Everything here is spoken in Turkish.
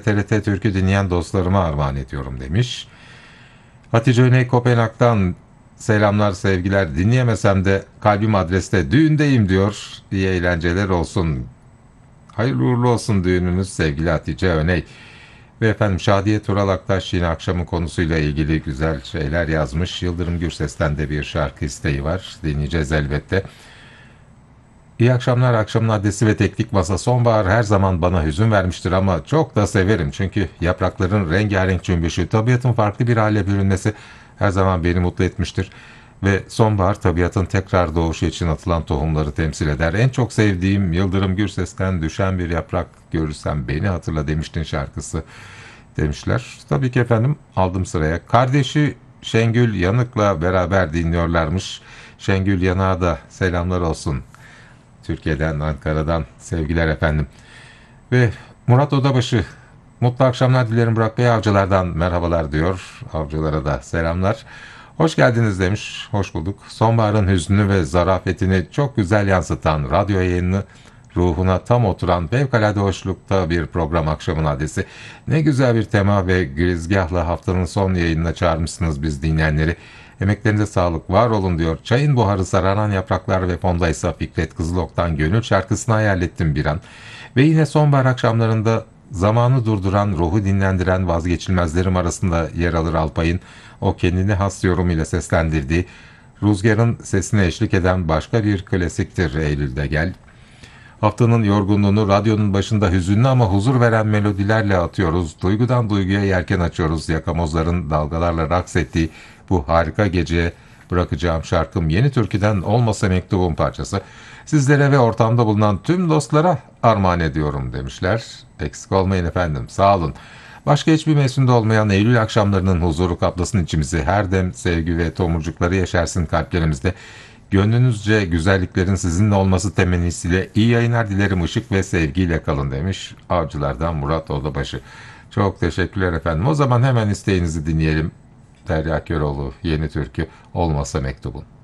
TRT Türk'ü dinleyen dostlarıma armağan ediyorum demiş. Hatice Öney Kopenhag'dan selamlar sevgiler, dinleyemesem de kalbim adreste düğündeyim diyor. İyi eğlenceler olsun. Hayırlı uğurlu olsun düğününüz sevgili Hatice Öney. Ve efendim Şadiye Tural Aktaş yine akşamın konusuyla ilgili güzel şeyler yazmış. Yıldırım Gürses'ten de bir şarkı isteği var. Dinleyeceğiz elbette. İyi akşamlar, akşamın adresi ve teknik masa. Sonbahar her zaman bana hüzün vermiştir ama çok da severim. Çünkü yaprakların rengarenk cümbüşü, tabiatın farklı bir hale bürünmesi her zaman beni mutlu etmiştir. Ve sonbahar tabiatın tekrar doğuşu için atılan tohumları temsil eder. En çok sevdiğim Yıldırım Gürses'ten düşen bir yaprak görürsem beni hatırla demiştin şarkısı demişler. Tabii ki efendim, aldım sıraya. Kardeşi Şengül Yanık'la beraber dinliyorlarmış. Şengül Yanık'a da selamlar olsun. Türkiye'den, Ankara'dan sevgiler efendim. Ve Murat Odabaşı, mutlu akşamlar dilerim Burak Bey, Avcılar'dan merhabalar diyor. Avcılara da selamlar. Hoş geldiniz demiş. Hoş bulduk. Sonbaharın hüznünü ve zarafetini çok güzel yansıtan radyo yayını, ruhuna tam oturan fevkalade hoşlukta bir program akşamın adresi. Ne güzel bir tema ve girizgahla haftanın son yayınına çağırmışsınız biz dinleyenleri. Emeklerinize sağlık, var olun diyor. Çayın buharı sararan yapraklar ve fondaysa Fikret Kızılok'tan Gönül şarkısını hayallettim bir an. Ve yine sonbahar akşamlarında zamanı durduran, ruhu dinlendiren vazgeçilmezlerim arasında yer alır Alpay'ın o kendine has yorumuyla seslendirdiği, rüzgarın sesine eşlik eden başka bir klasiktir Eylül'de Gel. Haftanın yorgunluğunu radyonun başında hüzünlü ama huzur veren melodilerle atıyoruz. Duygudan duyguya yelken açıyoruz. Yakamozların dalgalarla raks ettiği bu harika geceye bırakacağım şarkım Yeni Türkü'den Olmasa Mektubum parçası. Sizlere ve ortamda bulunan tüm dostlara armağan ediyorum demişler. Eksik olmayın efendim, sağ olun. Başka hiçbir mevsimde olmayan Eylül akşamlarının huzuru kaplasın içimizi. Her dem sevgi ve tomurcukları yaşarsın kalplerimizde. Gönlünüzce güzelliklerin sizinle olması temennisiyle iyi yayınlar dilerim, ışık ve sevgiyle kalın demiş Avcılar'dan Murat Odabaşı. Çok teşekkürler efendim. O zaman hemen isteğinizi dinleyelim. Derya Köroğlu, Yeni Türkü, Olmasa Mektubun.